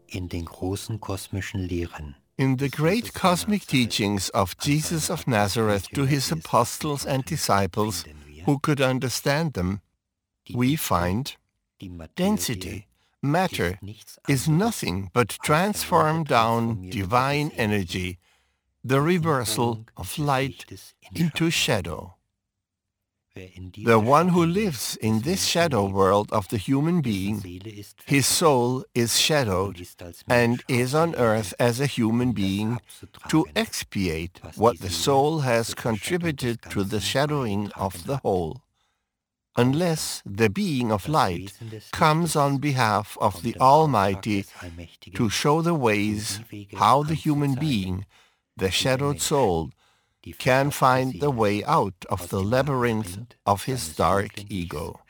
in den großen kosmischen Lehren. In the great cosmic teachings of Jesus of Nazareth to his apostles and disciples who could understand them, we find density, matter, is nothing but transformed down divine energy, the reversal of light into shadow. The one who lives in this shadow world of the human being, his soul is shadowed and is on earth as a human being to expiate what the soul has contributed to the shadowing of the whole. Unless the being of light comes on behalf of the Almighty to show the ways how the human being, the shadowed soul, can find the way out of the labyrinth of his dark ego.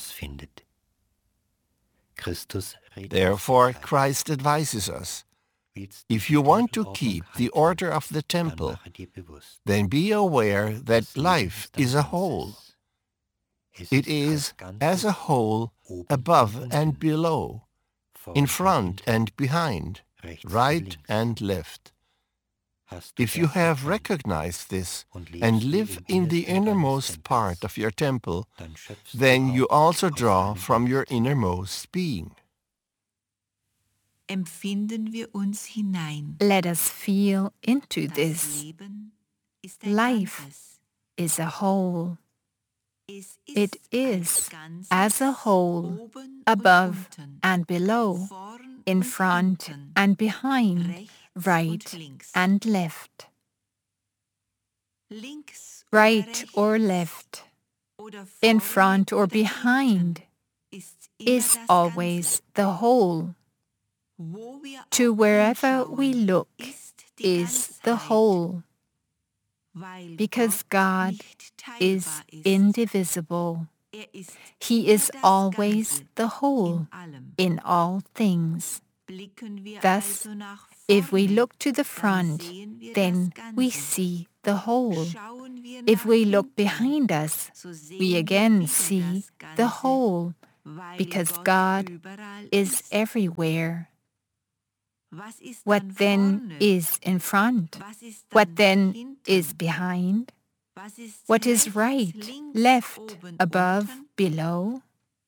Therefore, Christ advises us, if you want to keep the order of the temple, then be aware that life is a whole. It is as a whole above and below, in front and behind, right and left. If you have recognized this and live in the innermost part of your temple, then you also draw from your innermost being. Let us feel into this. Life is a whole. It is as a whole, above and below, in front and behind, right and left. Right or left, in front or behind, is always the whole. To wherever we look is the whole, because God is indivisible. He is always the whole in all things. Thus, if we look to the front, then we see the whole. If we look behind us, we again see the whole, because God is everywhere. What then is in front? What then is behind? What is right, left, above, below?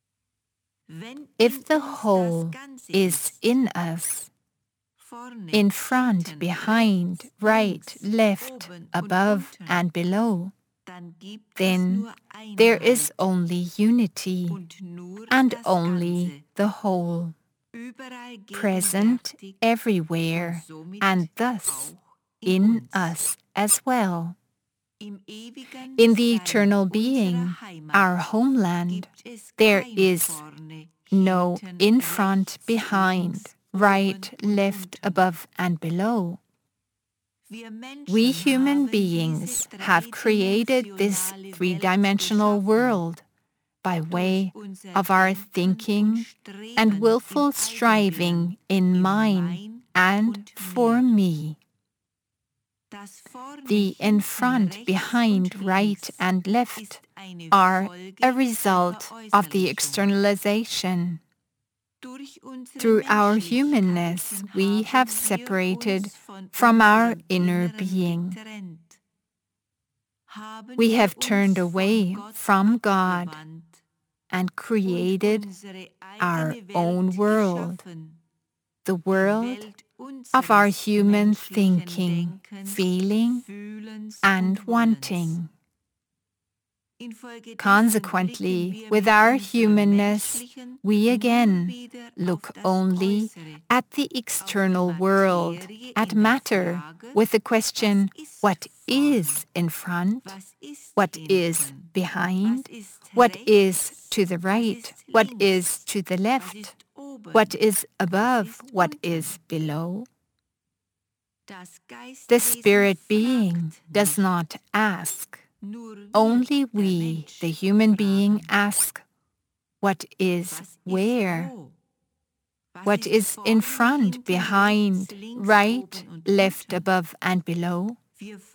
If the whole is in us, in front, behind, right, left, above, and below, then there is only unity and only the whole, present everywhere, and thus in us as well. In the eternal being, our homeland, there is no in front, behind, right, left, above, and below. We human beings have created this three-dimensional world by way of our thinking and willful striving in mine and for me. The in front, behind, right, and left are a result of the externalization. Through our humanness, we have separated from our inner being. We have turned away from God and created our own world, the world of our human thinking, feeling, and wanting. Consequently, with our humanness, we again look only at the external world, at matter, with the question, what is in front? What is behind? What is to the right? What is to the left? What is above? What is below? The spirit being does not ask. Only we, the human being, ask, what is where? What is in front, behind, right, left, above, and below?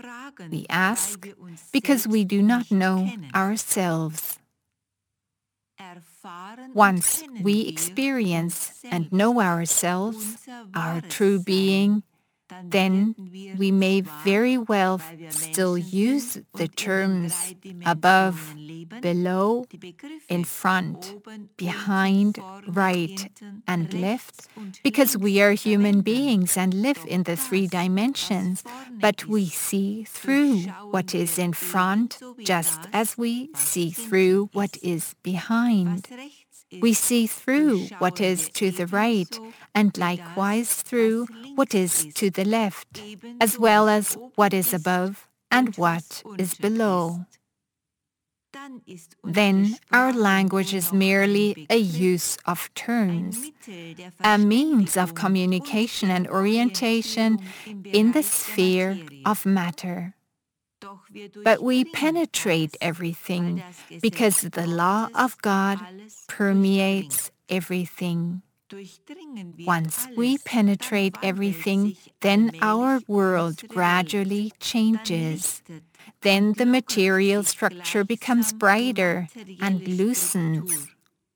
We ask because we do not know ourselves. Once we experience and know ourselves, our true being, then we may very well still use the terms above, below, in front, behind, right, and left, because we are human beings and live in the 3 dimensions, but we see through what is in front just as we see through what is behind. We see through what is to the right, and likewise through what is to the left, as well as what is above and what is below. Then our language is merely a use of terms, a means of communication and orientation in the sphere of matter. But we penetrate everything because the law of God permeates everything. Once we penetrate everything, then our world gradually changes. Then the material structure becomes brighter and loosens.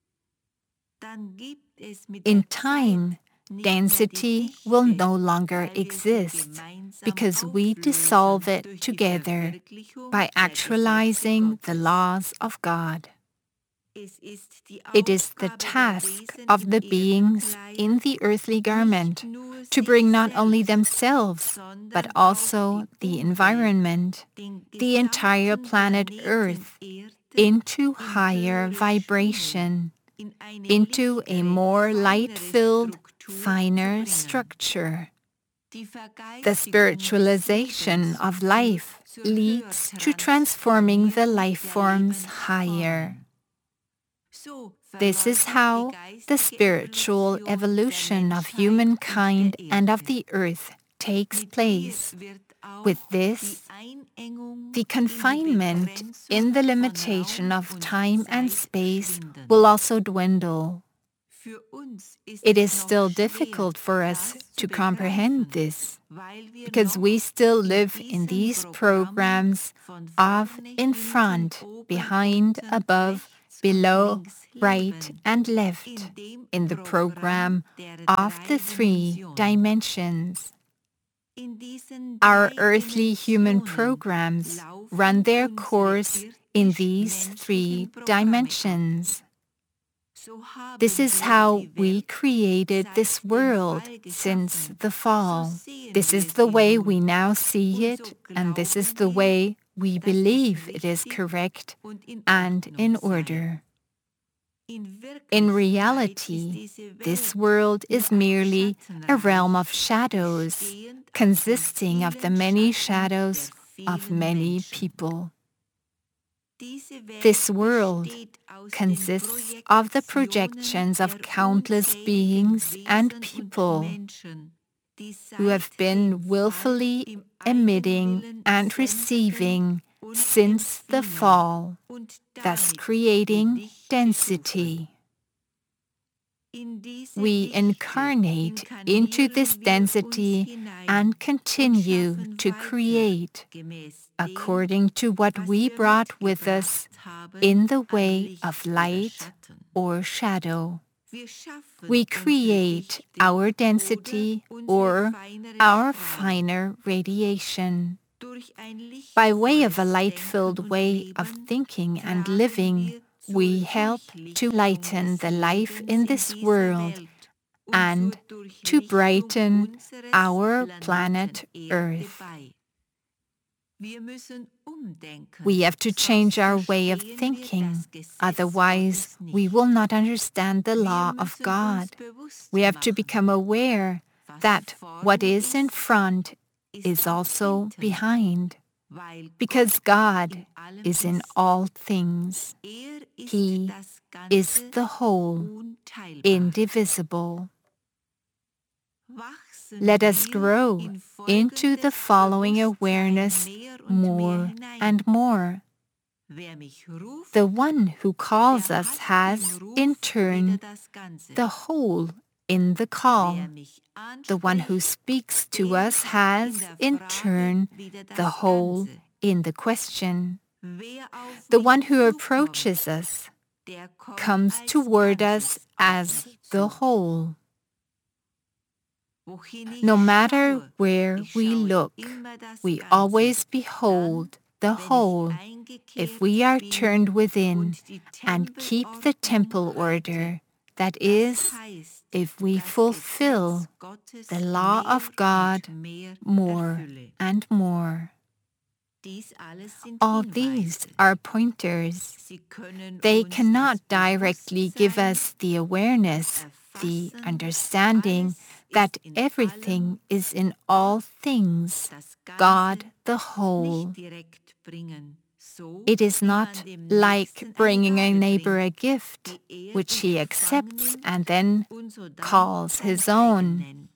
In time, density will no longer exist because we dissolve it together by actualizing the laws of God. It is the task of the beings in the earthly garment to bring not only themselves, but also the environment, the entire planet Earth, into higher vibration, into a more light-filled, finer structure. The spiritualization of life leads to transforming the life forms higher. This is how the spiritual evolution of humankind and of the earth takes place. With this, the confinement in the limitation of time and space will also dwindle. It is still difficult for us to comprehend this, because we still live in these programs of in front, behind, above, below, right, and left, in the program of the 3 dimensions. Our earthly human programs run their course in these 3 dimensions. This is how we created this world since the fall. This is the way we now see it, and this is the way we believe it is correct and in order. In reality, this world is merely a realm of shadows, consisting of the many shadows of many people. This world consists of the projections of countless beings and people who have been willfully emitting and receiving since the fall, thus creating density. We incarnate into this density and continue to create according to what we brought with us in the way of light or shadow. We create our density or our finer radiation. By way of a light-filled way of thinking and living, we help to lighten the life in this world and to brighten our planet Earth. We have to change our way of thinking, otherwise we will not understand the law of God. We have to become aware that what is in front is also behind, because God is in all things. He is the whole, indivisible. Let us grow into the following awareness more and more. The one who calls us has, in turn, the whole in the call. The one who speaks to us has, in turn, the whole in the question. The one who approaches us comes toward us as the whole. No matter where we look, we always behold the whole if we are turned within and keep the temple order, that is, if we fulfill the law of God more and more. All these are pointers. They cannot directly give us the awareness, the understanding that everything is in all things, God the whole. It is not like bringing a neighbor a gift, which he accepts and then calls his own.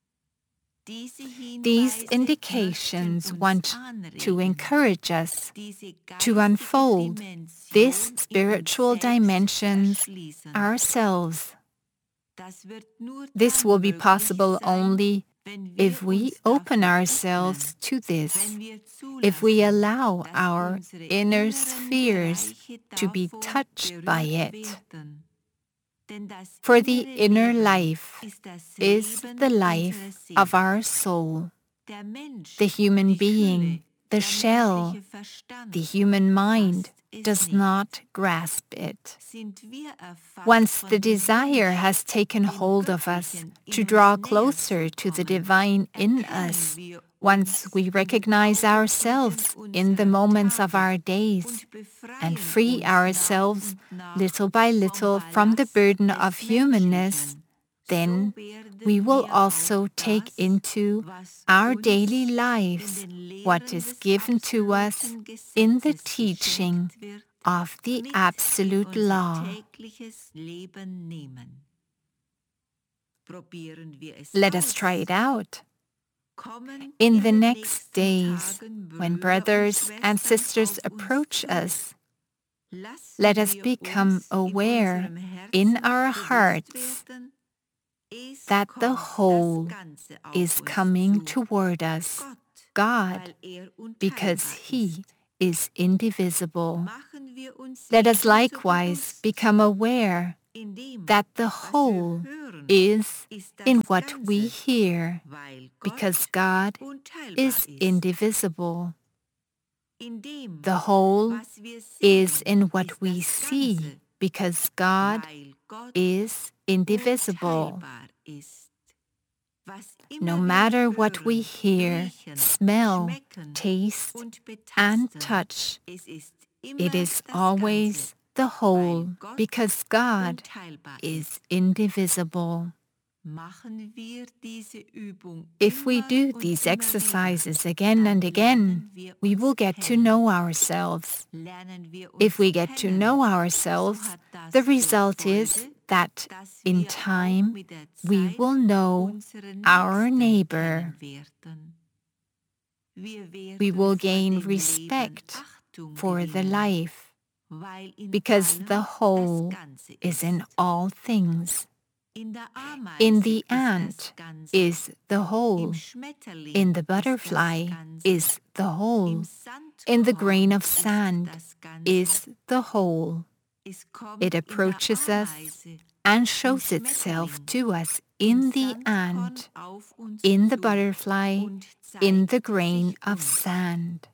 These indications want to encourage us to unfold this spiritual dimensions ourselves. This will be possible only if we open ourselves to this, if we allow our inner spheres to be touched by it. For the inner life is the life of our soul. The human being, the shell, the human mind does not grasp it. Once the desire has taken hold of us to draw closer to the divine in us, once we recognize ourselves in the moments of our days and free ourselves little by little from the burden of humanness, then we will also take into our daily lives what is given to us in the teaching of the Absolute Law. Let us try it out. In the next days, when brothers and sisters approach us, let us become aware in our hearts that the whole is coming toward us, God, because He is indivisible. Let us likewise become aware that the whole is in what we hear, because God is indivisible. The whole is in what we see, because God is indivisible. No matter what we hear, smell, taste, and touch, it is always the whole, because God is indivisible. If we do these exercises again and again, we will get to know ourselves. If we get to know ourselves, the result is that in time we will know our neighbor. We will gain respect for the life, because the whole is in all things. In the ant is the whole. In the butterfly is the whole. In the grain of sand is the whole. It approaches us and shows itself to us in the ant, in the butterfly, in the grain of sand.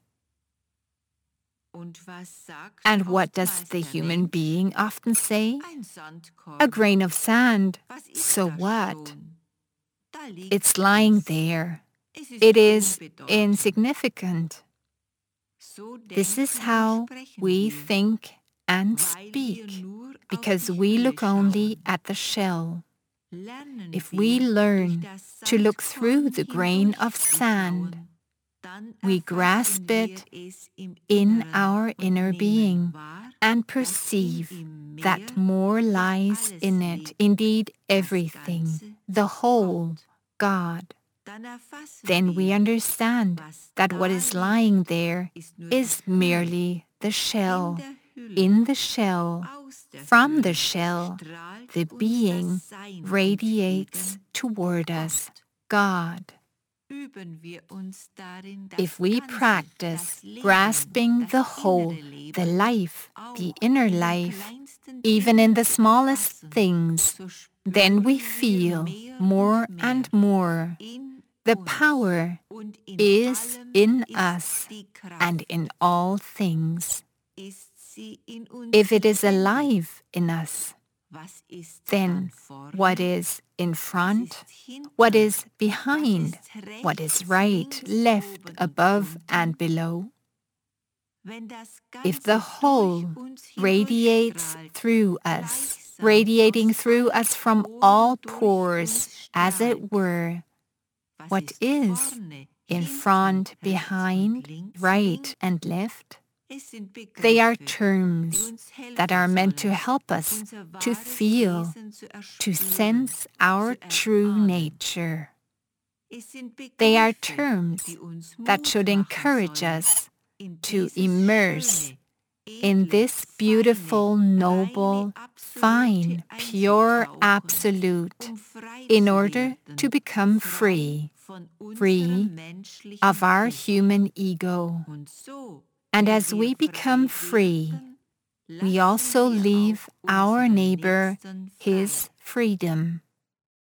And what does the human being often say? A grain of sand, so what? It's lying there. It is insignificant. This is how we think and speak, because we look only at the shell. If we learn to look through the grain of sand, we grasp it in our inner being and perceive that more lies in it, indeed everything, the whole, God. Then we understand that what is lying there is merely the shell. In the shell, from the shell, the being radiates toward us, God. If we practice grasping the whole, the life, the inner life, even in the smallest things, then we feel more and more the power is in us and in all things. If it is alive in us, then what is in front, what is behind, what is right, left, above, and below? If the whole radiates through us, radiating through us from all pores, as it were, what is in front, behind, right, and left? They are terms that are meant to help us to feel, to sense our true nature. They are terms that should encourage us to immerse in this beautiful, noble, fine, pure absolute in order to become free, free of our human ego. And as we become free, we also leave our neighbor his freedom.